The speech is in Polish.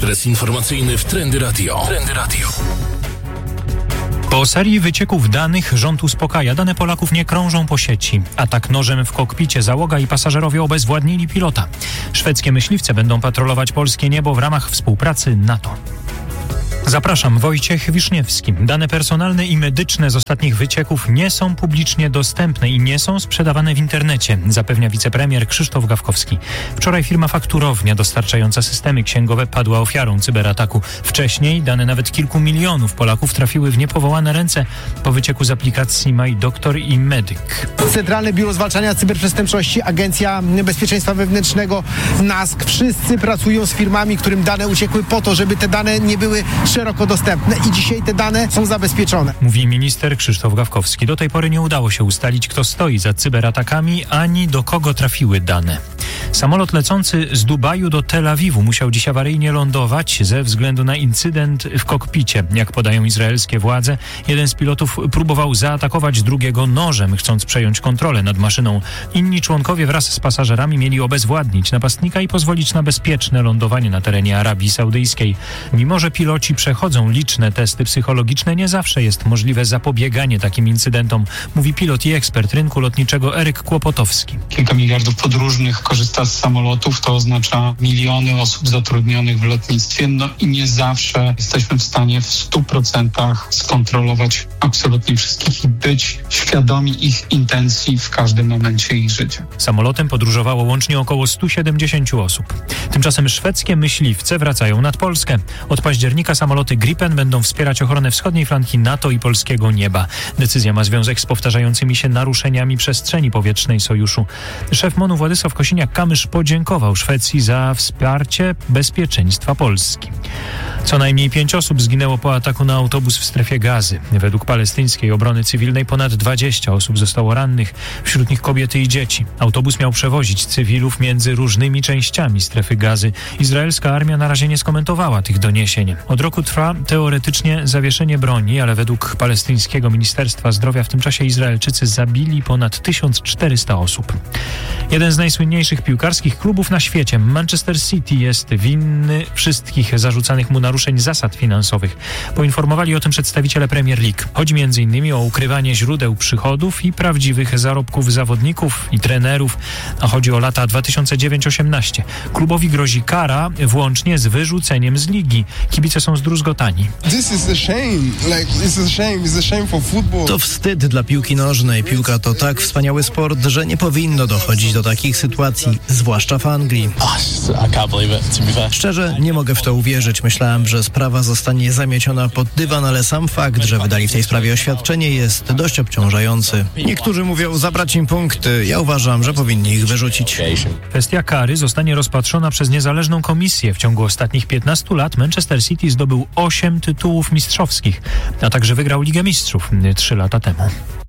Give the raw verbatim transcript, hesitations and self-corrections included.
Ekspres informacyjny w Trendy Radio. Trendy Radio. Po serii wycieków danych rząd uspokaja. Dane Polaków nie krążą po sieci. Atak nożem w kokpicie, załoga i pasażerowie obezwładnili pilota. Szwedzkie myśliwce będą patrolować polskie niebo w ramach współpracy NATO. Zapraszam, Wojciech Wiszniewski. Dane personalne i medyczne z ostatnich wycieków nie są publicznie dostępne i nie są sprzedawane w internecie, zapewnia wicepremier Krzysztof Gawkowski. Wczoraj firma Fakturownia dostarczająca systemy księgowe padła ofiarą cyberataku. Wcześniej dane nawet kilku milionów Polaków trafiły w niepowołane ręce po wycieku z aplikacji MyDoktor i Medyk. Centralne Biuro Zwalczania Cyberprzestępczości, Agencja Bezpieczeństwa Wewnętrznego, N A S K, wszyscy pracują z firmami, którym dane uciekły po to, żeby te dane nie były szeroko dostępne i dzisiaj te dane są zabezpieczone. Mówi minister Krzysztof Gawkowski. Do tej pory nie udało się ustalić, kto stoi za cyberatakami, ani do kogo trafiły dane. Samolot lecący z Dubaju do Tel Awiwu musiał dziś awaryjnie lądować ze względu na incydent w kokpicie. Jak podają izraelskie władze, jeden z pilotów próbował zaatakować drugiego nożem, chcąc przejąć kontrolę nad maszyną. Inni członkowie wraz z pasażerami mieli obezwładnić napastnika i pozwolić na bezpieczne lądowanie na terenie Arabii Saudyjskiej. Mimo że piloci przechodzą liczne testy psychologiczne, nie zawsze jest możliwe zapobieganie takim incydentom, mówi pilot i ekspert rynku lotniczego Eryk Kłopotowski. Kilka miliardów podróżnych korzysta z samolotów, to oznacza miliony osób zatrudnionych w lotnictwie, no i nie zawsze jesteśmy w stanie w stu procentach skontrolować absolutnie wszystkich i być świadomi ich intencji w każdym momencie ich życia. Samolotem podróżowało łącznie około stu siedemdziesięciu osób. Tymczasem szwedzkie myśliwce wracają nad Polskę. Od października samoloty Gripen będą wspierać ochronę wschodniej flanki NATO i polskiego nieba. Decyzja ma związek z powtarzającymi się naruszeniami przestrzeni powietrznej sojuszu. Szef MON-u Władysław Kosiniak-Kamysz podziękował Szwecji za wsparcie bezpieczeństwa Polski. Co najmniej pięć osób zginęło po ataku na autobus w strefie Gazy. Według palestyńskiej obrony cywilnej ponad dwadzieścia osób zostało rannych, wśród nich kobiety i dzieci. Autobus miał przewozić cywilów między różnymi częściami strefy Gazy. Izraelska armia na razie nie skomentowała tych doniesień. Od roku trwa teoretycznie zawieszenie broni, ale według palestyńskiego Ministerstwa Zdrowia w tym czasie Izraelczycy zabili ponad tysiąc czterysta osób. Jeden z najsłynniejszych piłkarskich klubów na świecie, Manchester City, jest winny wszystkich zarzucanych mu naruszeń zasad finansowych. Poinformowali o tym przedstawiciele Premier League. Chodzi między innymi o ukrywanie źródeł przychodów i prawdziwych zarobków zawodników i trenerów, a chodzi o lata dwa tysiące dziewiąty do osiemnastego. Klubowi grozi kara włącznie z wyrzuceniem z ligi. Kibice są zdruzgotani. To wstyd dla piłki nożnej. Piłka to tak wspaniały sport, że nie powinno dochodzić do takich sytuacji, zwłaszcza w Anglii. Szczerze, nie mogę w to uwierzyć. Myślałem, że sprawa zostanie zamieciona pod dywan, ale sam fakt, że wydali w tej sprawie oświadczenie, jest dość obciążający. Niektórzy mówią zabrać im punkty. Ja uważam, że powinni ich wyrzucić. Kwestia kary zostanie rozpatrzona przez niezależną komisję. W ciągu ostatnich piętnastu lat Manchester City zdobył osiem tytułów mistrzowskich, a także wygrał Ligę Mistrzów trzy lata temu.